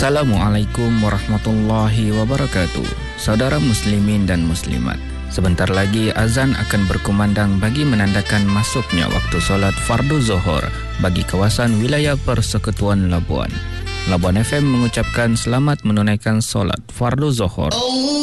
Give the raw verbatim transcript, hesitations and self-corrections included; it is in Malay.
Assalamualaikum warahmatullahi wabarakatuh. Saudara muslimin dan muslimat, sebentar lagi azan akan berkumandang bagi menandakan masuknya waktu solat fardu zuhur bagi kawasan wilayah Persekutuan Labuan. Labuan F M mengucapkan selamat menunaikan solat fardu zuhur.